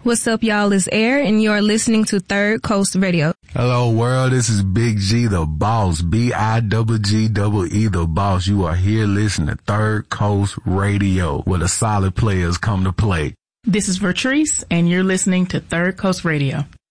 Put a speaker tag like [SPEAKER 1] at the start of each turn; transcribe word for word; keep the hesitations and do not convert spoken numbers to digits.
[SPEAKER 1] What's up, y'all? It's Air, and you're listening to Third Coast Radio.
[SPEAKER 2] Hello, world. This is Big G, the boss. B I G G E, E, the boss. You are here listening to Third Coast Radio, where the solid players come to play.
[SPEAKER 3] This is Vertrice, and you're listening to Third Coast Radio.